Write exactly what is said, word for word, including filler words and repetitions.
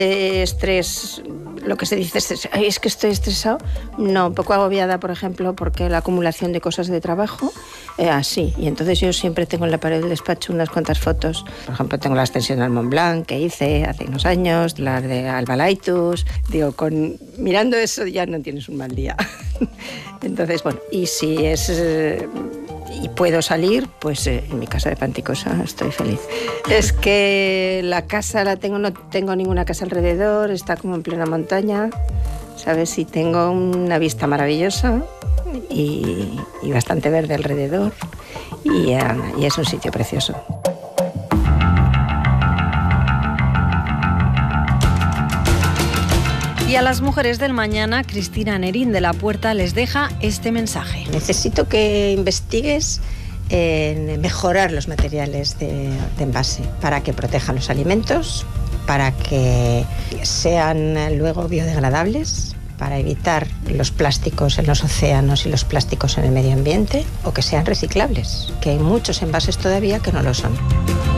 Estrés, lo que se dice es, es que estoy estresado, no, un poco agobiada, por ejemplo, porque la acumulación de cosas de trabajo, eh, así, y entonces yo siempre tengo en la pared del despacho unas cuantas fotos. Por ejemplo, tengo la extensión al Mont Blanc que hice hace unos años, la de Alba Laitus, digo, con, mirando eso ya no tienes un mal día. Entonces, bueno, y si es... Eh, y puedo salir, pues eh, en mi casa de Panticosa estoy feliz. Es que la casa la tengo, no tengo ninguna casa alrededor, está como en plena montaña, ¿sabes? Y tengo una vista maravillosa y, y bastante verde alrededor y, uh, y es un sitio precioso. Y a las mujeres del mañana, Cristina Nerín de la Puerta les deja este mensaje. Necesito que investigues en mejorar los materiales de, de envase para que protejan los alimentos, para que sean luego biodegradables, para evitar los plásticos en los océanos y los plásticos en el medio ambiente, o que sean reciclables, que hay muchos envases todavía que no lo son.